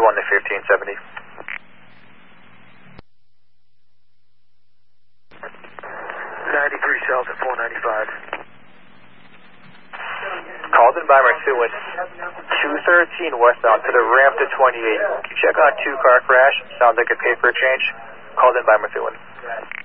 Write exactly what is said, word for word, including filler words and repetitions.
one to fifteen seventy. ninety-three south at four ninety-five. Called in by Methuen, two thirteen westbound to the ramp to twenty-eight. Can you check on a two-car crash? Sounds like a paper change. Called in by Methuen.